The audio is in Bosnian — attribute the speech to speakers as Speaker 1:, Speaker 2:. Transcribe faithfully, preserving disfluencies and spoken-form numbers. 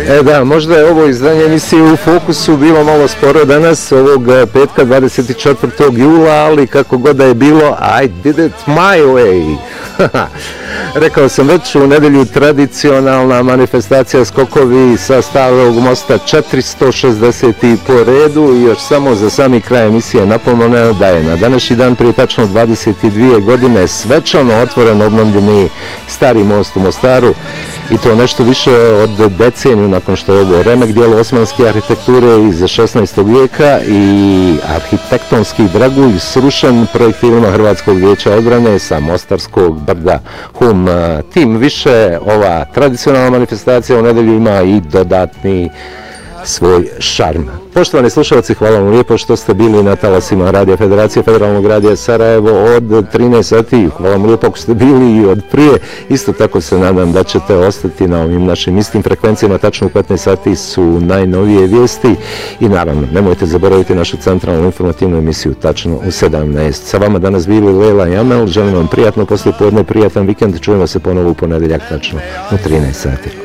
Speaker 1: E da, možda je ovo izdanje emisije U fokusu bilo malo sporo danas, ovog petka dvadeset četvrtog jula, ali kako god da je bilo, I did it my way. Rekao sam već, u nedelju tradicionalna manifestacija skokovi sa Starog mosta četiristo šezdeset po redu i još samo za sami kraj emisije napomenu da je na današnji dan prije tačno dvadeset dvije godine svečano otvoren obnovljeni Stari most u Mostaru i to nešto više od deceniju nakon što je ovo remek dijelo osmanske arhitekture iz šesnaestog vijeka i arhitektonski dragulj srušen projektilima Hrvatskog vijeća odbrane sa Mostarskog brda Hum. Tim više ova tradicionalna manifestacija u nedelju ima i dodatni svoj šarm. Poštovani slušalci, hvala vam lijepo što ste bili na talasima Radio Federacije Federalnog radija Sarajevo od trinaest sati. Hvala vam lijepo ako ste bili i od prije. Isto tako se nadam da ćete ostati na ovim našim istim frekvencijama. Tačno u petnaest sati su najnovije vijesti i naravno nemojte zaboraviti našu centralnu informativnu emisiju tačno u sedamnaest. Sa vama danas bili Lela i Amel. Želim vam prijatno poslijepodne, prijatan vikend. Čujemo se ponovo u ponedjeljak tačno u trinaest sati.